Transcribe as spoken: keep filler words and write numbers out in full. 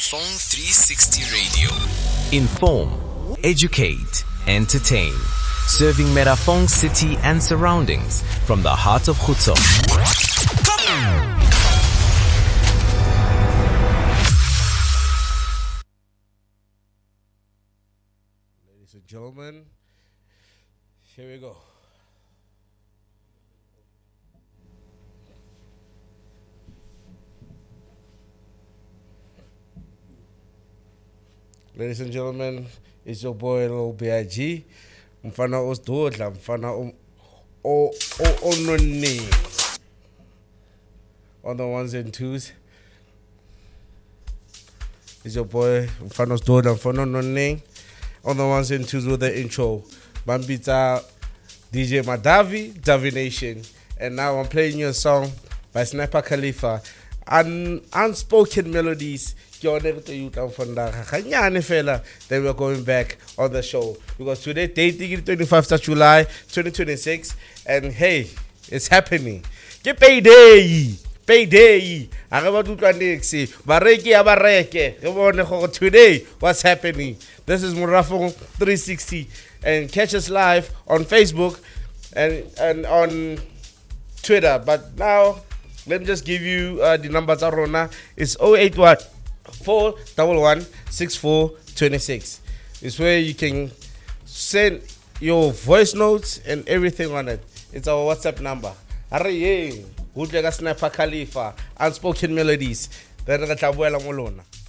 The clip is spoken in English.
Merafong three sixty Radio. Inform, educate, entertain. Serving Merafong city and surroundings from the heart of Khutso. Ladies and gentlemen, here we go. Ladies and gentlemen, it's your boy Lil B I G. Mfana osdodla, mfana o o ononi. On the ones and twos. It's your boy Mfana osdodla, mfana ononi. On the ones and twos with the intro. Bambita D J Madavi, Davi Nation. And now I'm playing you a song by Sniper Khalifa. Un- unspoken melodies. Then we're going back on the show because today dating twenty-fifth of July twenty twenty-six, and hey, it's happening. Get payday, payday. Today, what's happening? This is Merafong three sixty, and catch us live on Facebook and and on Twitter. But now, let me just give you uh, the numbers. Arona is oh eight one four one one six four two six. It's where you can send your voice notes and everything on it. It's our WhatsApp number. Hurry, good Sniper Khalifa, unspoken melodies.